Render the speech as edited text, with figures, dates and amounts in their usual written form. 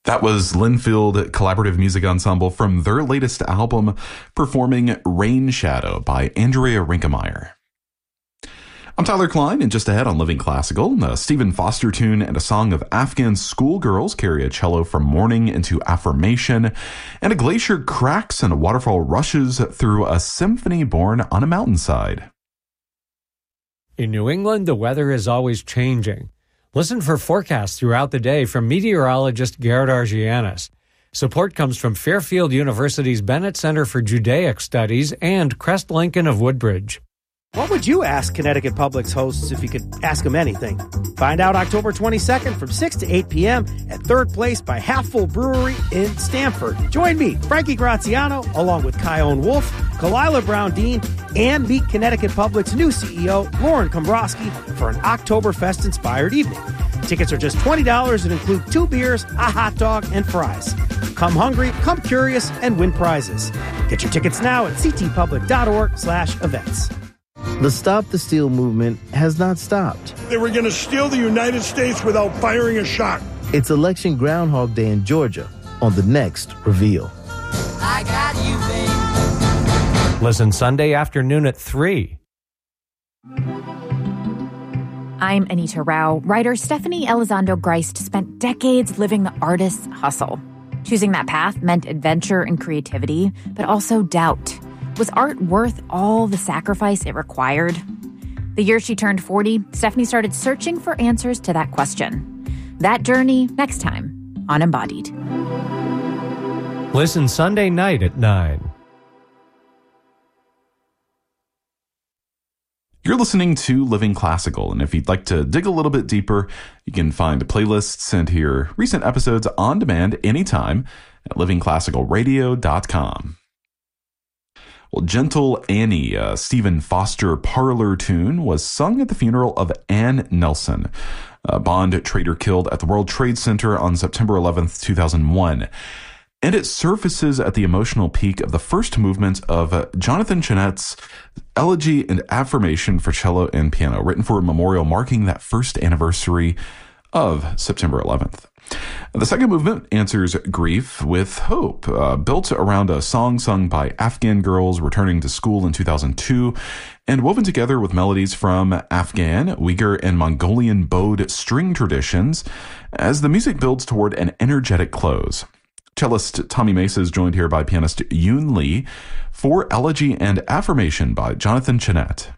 That was Linfield Collaborative Music Ensemble from their latest album, performing Rain Shadow by Andrea Rinkemeyer. I'm Tyler Klein, and just ahead on Living Classical, a Stephen Foster tune and a song of Afghan schoolgirls carry a cello from mourning into affirmation, and a glacier cracks and a waterfall rushes through a symphony born on a mountainside. In New England, the weather is always changing. Listen for forecasts throughout the day from meteorologist Garrett Argianis. Support comes from Fairfield University's Bennett Center for Judaic Studies and Crest Lincoln of Woodbridge. What would you ask Connecticut Public's hosts if you could ask them anything? Find out October 22nd from 6 to 8 p.m. at Third Place by Half Full Brewery in Stamford. Join me, Frankie Graziano, along with Kyone Wolf, Kalila Brown-Dean, and meet Connecticut Public's new CEO, Lauren Kombrowski, for an Oktoberfest-inspired evening. Tickets are just $20 and include 2 beers, a hot dog, and fries. Come hungry, come curious, and win prizes. Get your tickets now at ctpublic.org/events. The Stop the Steal movement has not stopped. They were going to steal the United States without firing a shot. It's Election Groundhog Day in Georgia on the next Reveal. I got you, babe. Listen Sunday afternoon at 3. I'm Anita Rao. Writer Stephanie Elizondo Grist spent decades living the artist's hustle. Choosing that path meant adventure and creativity, but also doubt. Was art worth all the sacrifice it required? The year she turned 40, Stephanie started searching for answers to that question. That journey next time on Embodied. Listen Sunday night at 9. You're listening to Living Classical, and if you'd like to dig a little bit deeper, you can find playlists and hear recent episodes on demand anytime at livingclassicalradio.com. Well, Gentle Annie, a Stephen Foster parlor tune, was sung at the funeral of Ann Nelson, a bond trader killed at the World Trade Center on September 11th, 2001. And it surfaces at the emotional peak of the first movement of Jonathan Chenette's Elegy and Affirmation for Cello and Piano, written for a memorial marking that first anniversary of September 11th. The second movement answers grief with hope, built around a song sung by Afghan girls returning to school in 2002 and woven together with melodies from Afghan, Uyghur, and Mongolian bowed string traditions as the music builds toward an energetic close. Cellist Tommy Mesa is joined here by pianist Yoon Lee for Elegy and Affirmation by Jonathan Chenette.